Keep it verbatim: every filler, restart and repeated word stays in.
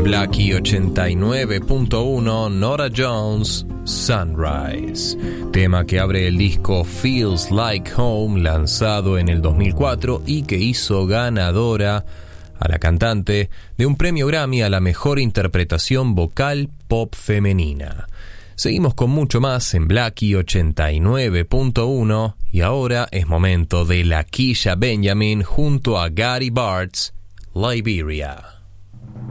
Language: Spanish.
Blackie ochenta y nueve punto uno, Norah Jones, Sunrise, tema que abre el disco Feels Like Home, lanzado en el dos mil cuatro y que hizo ganadora a la cantante de un premio Grammy a la mejor interpretación vocal pop femenina. Seguimos con mucho más en Blackie ochenta y nueve punto uno y ahora es momento de Lakeisha Benjamin junto a Gary Bartz, Liberia.